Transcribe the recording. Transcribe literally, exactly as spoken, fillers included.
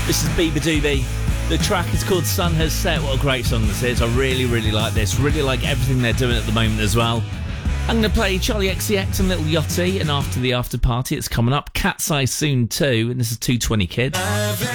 This is Beabadoobee. The track is called Sun Has Set. What a great song this is. I really, really like this. Really like everything they're doing at the moment as well. I'm going to play Charlie X C X and Little Yachty, and after the after party, it's coming up. Cat's Eye soon too, and this is two twenty Kids.